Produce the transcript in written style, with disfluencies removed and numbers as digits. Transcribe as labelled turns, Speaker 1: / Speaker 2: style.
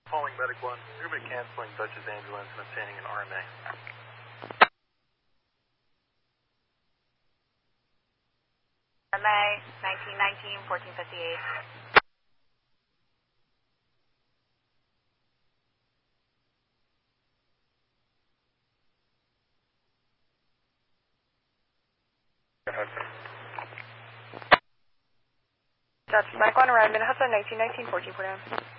Speaker 1: Calling Medic 1. We're going to be canceling Dutch's ambulance and obtaining an RMA.
Speaker 2: RMA 1919 1458.
Speaker 3: Dutch, Mike 1 arrived in Hudson 1919 1449.